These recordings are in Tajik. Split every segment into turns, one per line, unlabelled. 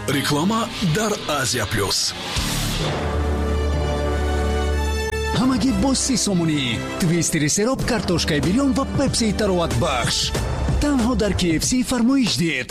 реклама дар Азия Плюс.
ҳамагӣ бо 30 сомонӣ твистери сероб, картошкаи бирён ва пепсии тароватбахш. танҳо дар KFC фармоиш диед.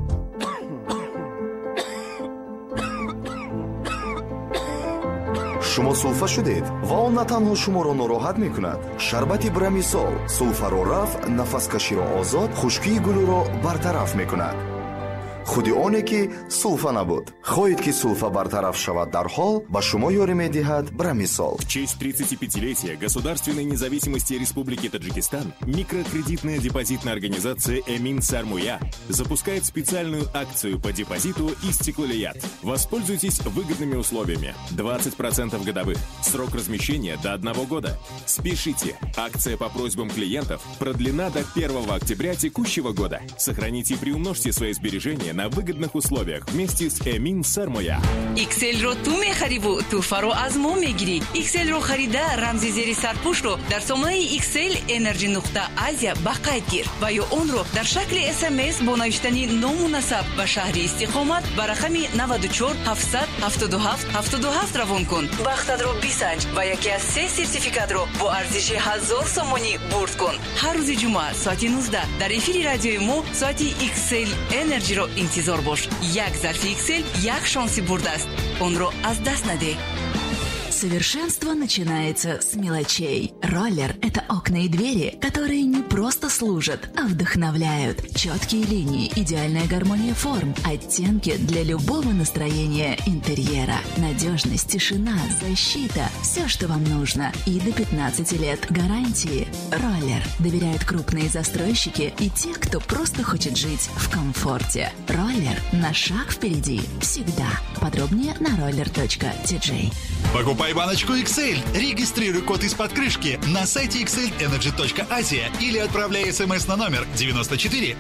шумо сулфа шудед ва он на танҳо шуморо нороҳат мекунад. шарбати брамисол сулфаро раф, нафаскаширо озод, хушкии гулӯро бартараф мекунад. худи оне ки сулфа набуд. хоҳед ки сулфа бартараф шавад дар ҳол, ба шумо ёрӣ медиҳад брамисол.
В честь 35-летия государственной независимости Республики Таджикистан микрокредитная депозитная организация «Эмин Сармуя» запускает специальную акцию по депозиту «Истиклалият». Воспользуйтесь выгодными условиями. 20% годовых. Срок размещения до 1 года. Спешите. Акция по просьбам клиентов продлена до 1 октября текущего года. Сохраните и приумножьте свои сбережения на выгодных условиях вместе с Эмин Сармуя.
XL-ро ту мехарибу туфаро аз мо мегирӣ. XL-ро харида рамзи зери сарпӯшро дар сомонаи XL Energy.Asia ба қайд гир ва ё онро дар шакли SMS бо навиштани ному насаб ва шаҳри истиқомат ба рақами 94 700 77 77 равон кун. Бахтатро бисанҷ ва яке аз 3 сертификатро бо арзиши 1000 сомонӣ бурд кун. ҳар рӯзи ҷумъа соати 19 дар эфири радиои мо соати XL Energy-ро интизор бош. Як зарфи XL, як шанси бурд аст. Онро аз даст наде.
Совершенство начинается с мелочей. Роллер – это окна и двери, которые не просто служат, а вдохновляют. Четкие линии, идеальная гармония форм, оттенки для любого настроения интерьера. Надежность, тишина, защита – все, что вам нужно. И до 15 лет гарантии. Роллер доверяют крупные застройщики и те, кто просто хочет жить в комфорте. Роллер – на шаг впереди. Всегда. Подробнее на roller.tj.
Покупай баночку XL, регистрируй код из-под крышки на сайте XLEnergy.Asia или отправляй смс на номер 94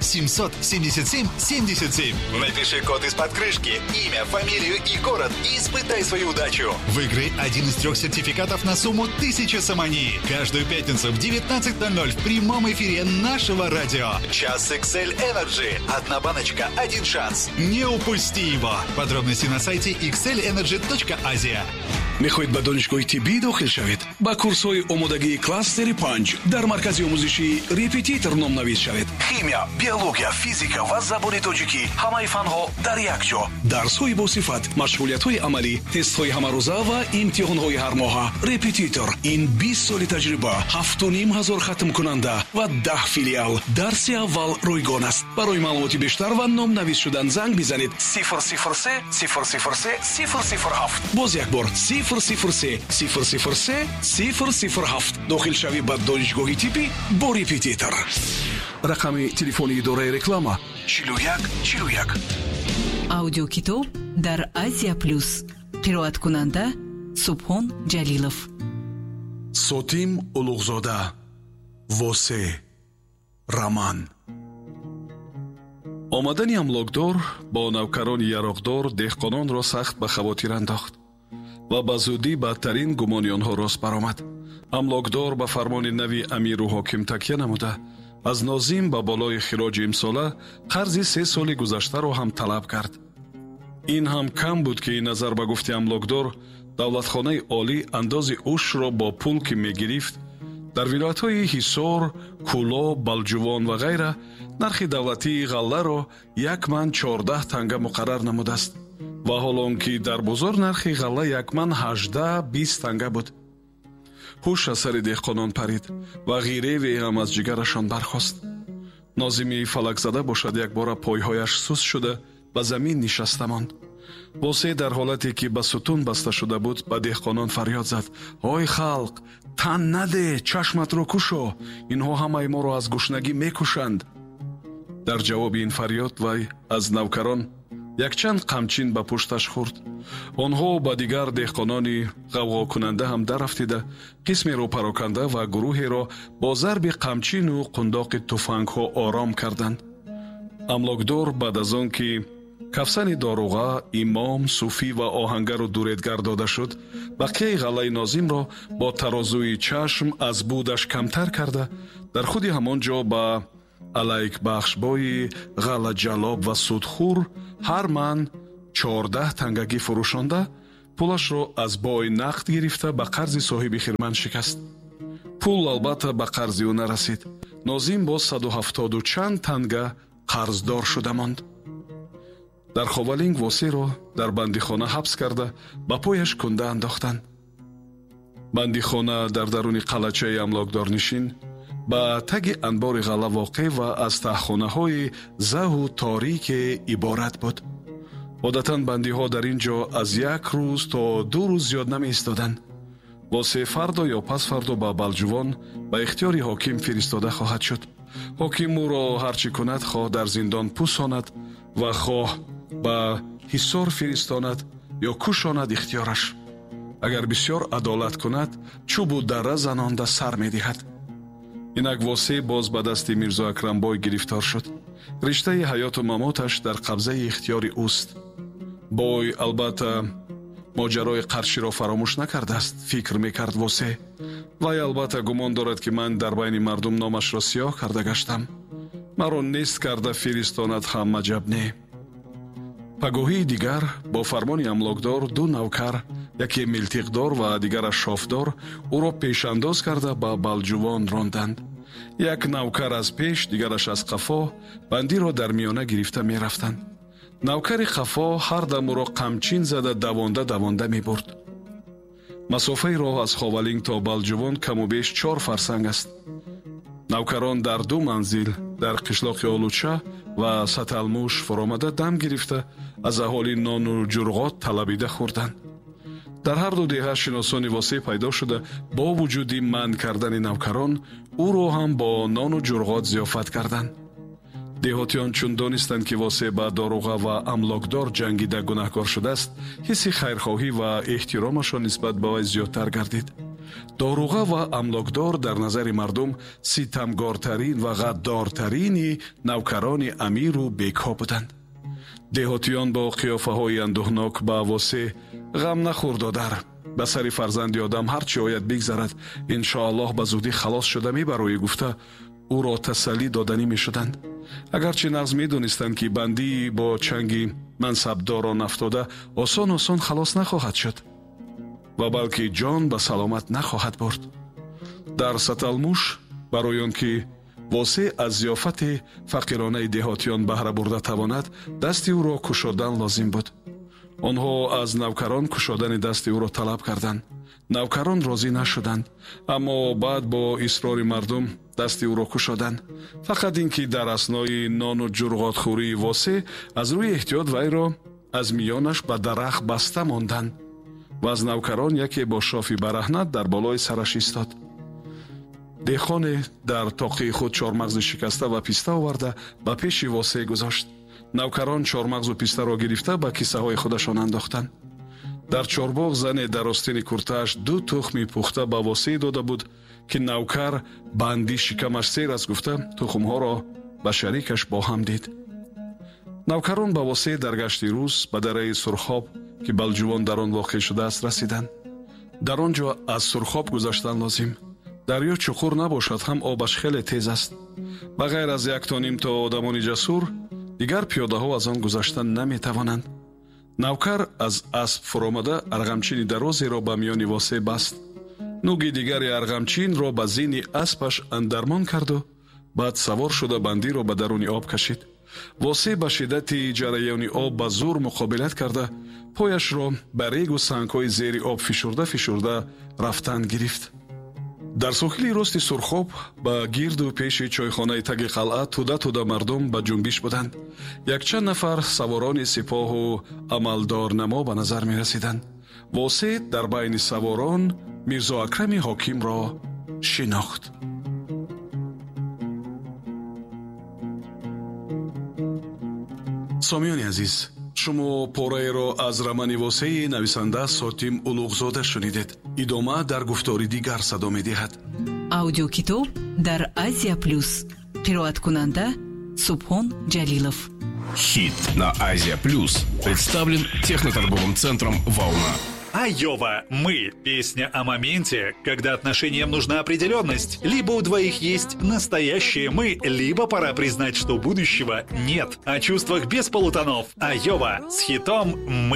777 77. Напиши код из-под крышки, имя, фамилию и город и испытай свою удачу. Выиграй один из 3 сертификатов на сумму 1000 сомонии. Каждую пятницу в 19:00 в прямом эфире нашего радио. Час XL Energy. Одна баночка, один шанс. Не упусти его. Подробности на сайте XLEnergy.Asia.
мехоҳед ба донишгоҳи тиббӣ дохил шавед? ба курсҳои омодагии кластери 5 дар маркази омӯзишии репетитор номнавис шавед. химия, биология, физика ва забони тоҷикӣ, ҳамаи фанҳо дар як ҷо. дарсҳои босифат, машғулиятҳои амалӣ, тестҳои ҳамарӯза ва имтиҳонҳои ҳармоҳа. репетитор ин 20 соли таҷриба, 7500 хатмкунанда ва 10 филиал. дарси аввал ройгон аст. барои маълумоти бештар ва номнавис шудан занг бизанед 003 003 007. боз як бор 003 003 007. дохил шавӣ ба донишгоҳи тиббӣ бо репетитор. рақами телефони идораи реклама 4141.
аудиокитоб дар Азия Плюс. қироаткунанда Субҳон Ҷалилов.
сотим улуғзода. восе раман. омадани амлокдор бо навкарони яроқдор деҳқононро сахт ба хавотир андохт ва ба зудӣ бадтарин гумони онҳо рост баромад. амлокдор ба фармони нави амиру ҳоким такя намуда аз нозим ба болои хироҷи имсола қарзи 3 соли гузаштаро ҳам талаб кард. ин ҳам кам буд ки назар ба гуфти амлокдор давлатхонаи олӣ андози ушро бо пул ки мегирифт дар вилоятҳои ҳисор, кӯло, балҷувон ва ғайра нархи давлатии ғалларо 1 ман 14 танга муқаррар намудааст ва ҳолон ки дар бозор нархи ғалла 1 ман 18-20 танга буд. ҳуш аз сари деҳқонон парид ва ғиреве ҳам аз ҷигарашон бархост. нозими фалакзада бошад якбора пойҳояш суст шуда ба замин нишаста монд. восе дар ҳолате ки ба сутун баста шуда буд ба деҳқонон фарёд зад: ой халқ, тан наде, чашматро кушо, инҳо ҳамаи моро аз гушнагӣ мекушанд. дар ҷавоби ин фарёд вай аз навкарон якчанд қамчин ба пушташ хӯрд. онҳо ба дигар деҳқонони ғавғокунанда ҳам дарафтида қисмеро пароканда ва гурӯҳеро бо зарби қамчину қундоқи туфангҳо ором карданд. амлокдор баъд аз он ки кафсани доруға, имом, суфӣ ва оҳангару дуредгар дода шуд, бақияи ғаллаи нозимро бо тарозуи чашм аз будаш камтар карда дар худи ҳамон ҷо ба алайкбахшбои ғаллаҷалоб ва судхӯр ҳар ман 14 тангагӣ фурӯшонда, пулашро аз бой нақд гирифта ба қарзи соҳиби хирман шикаст. пул албатта ба қарзи ӯ нарасид. Нозим бо 170 чанд танга қарздор шуда монд. дар ховалинг восеро дар бандихона ҳабс карда ба пояш кунда андохтанд. бандихона дар даруни қалачаи амлокдорнишин ба таги анбори ғала воқеъ ва аз таҳхонаҳои заҳу торике иборат буд. одатан бандиҳо дар ин ҷо аз 1 рӯз то 2 рӯз зиёд намеистоданд. восе фардо ё пасфардо ба Балҷувон ба ихтиёри ҳоким фиристода хоҳад шуд. ҳоким ӯро ҳар чӣ кунад, хоҳ дар зиндон пӯсонад ва хоҳ ба ҳисор фиристонад ё кушонад, ихтиёраш. агар бисёр адолат кунад, чӯбу дарра занонда сар медиҳад. инак восе боз ба дасти Мирзо Акрамбой гирифтор шуд. риштаи ҳаёту мамоташ дар қабзаи ихтиёри ӯст. бой албатта моҷарои қарширо фаромӯш накардааст, фикр мекард восе. вай албатта гумон дорад, ки ман дар байни мардум номашро сиёҳ карда гаштам. маро нест карда фиристонад ҳам маҷаб не. пагоҳии дигар бо фармони амлокдор 2 навкар, яке милтиқдор ва дигараш шофдор, ӯро пешандоз карда ба Балҷувон ронданд. як навкар аз пеш, дигараш аз қафо бандиро дар миёна гирифта мерафтанд. навкари қафо ҳар дам ӯро қамчин зада давонда мебурд. масофаи роҳ аз ховалинг то Балҷувон камубеш 4 фарсанг аст. навкарон дар 2 манзил дар қишлоқи Олуча ва Саталмуш фуромада дам гирифта аз аҳоли нону ҷурғот талабида хӯрданд. дар ҳар ду деҳа шиносони восе пайдо шуда, бо вуҷуди манъ кардани навкарон, ӯро ҳам бо нону ҷурғот зиёфат карданд. деҳотиён чун донистанд, ки восе ба доруға ва амлокдор ҷангида гунаҳкор шудааст, ҳисси хайрхоҳӣ ва эҳтиромашон нисбат ба вай зиёдтар гардид. доруға ва амлокдор дар назари мардум ситамгортарин ва ғаддортарини навкарони амиру бекҳо буданд. деҳотиён бо қиёфаҳои андӯҳнок ба восе ғам нахӯр додар. ба сари фарзанди одам ҳар чӣ ояд бигзарад, иншоаллоҳ ба зудӣ халос шуда мебароӣ гуфта ӯро тасаллӣ доданӣ мешуданд. агарчи нағз медонистанд, ки бандии бо чанги мансабдорон афтода осон халос нахоҳад шуд ва балки ҷон ба саломат нахоҳад бурд. дар Саталмуш барои он ки восе аз зиёфати фақиронаи деҳотиён баҳра бурда тавонад, дасти ӯро кушодан лозим буд. онҳо аз навкарон кушодани дасти ӯро талаб карданд. навкарон розӣ нашуданд, аммо баъд бо исрори мардум дасти ӯро кушоданд. фақат ин ки дар аснои нону ҷурғотхӯрии восе аз рӯи эҳтиёт вайро аз миёнаш ба дарахт баста монданд ва аз навкарон яке бо шофи бараҳнат дар болои сараш истод. деҳқоне дар тоқии худ чормағзи шикаста ва писта оварда ба пеши восе гузошт. навкарон чормағзу пистаро гирифта ба кисаҳои худашон андохтанд. дар чорбоғ зане дар остини куртааш 2 тухми пухта ба восе дода буд, ки навкар банди шикамаш сер аст гуфта тухмҳоро ба шарикаш бо ҳам дид. навкарон ба восе дар гашти рӯз ба дараи Сурхоб, ки Балҷувон дар он воқеъ шудааст, расиданд. дар он ҷо аз Сурхоб гузаштан лозим. дарё чуқур набошад, ҳам обаш хеле тез аст. ба ғайр аз 1-2 то одамони ҷасур, дигар пиёдаҳо аз он гузаштан наметавонанд. навкар аз асп фуромада арғамчини дарозеро ба миёни восе баст. нуги дигари арғамчинро ба зини аспаш андармон карду, баъд савор шуда бандиро ба даруни об кашид. восе ба шиддати ҷараёни об ба зур муқобилат карда, пояшро ба регу сангҳои зери об фишурда рафтан гирифт. дар соҳили рости Сурхоб ба гирду пеши чойхонаи таги қалъа туда мардум ба ҷунбиш буданд. якчанд нафар саворони сипоҳу амалдорнамо ба назар мерасиданд. восе дар байни саворон Мирзо Акрами ҳокимро шинохт. сомиёни азиз, шумо пораеро аз рамани восеи нависанда Сотим Улуғзода шунидед. идома дар гуфтори дигар садо медиҳад.
аудиокитоб дар Азия Плюс. қироаткунанда Субҳон Ҷалилов.
Хит на Азия Плюс представлен техноторговым центром «Волна».
Айова. Мы. Песня о моменте, когда отношениям нужна определенность. Либо у двоих есть настоящее мы, либо пора признать, что будущего нет. О чувствах без полутонов. Айова с хитом «Мы».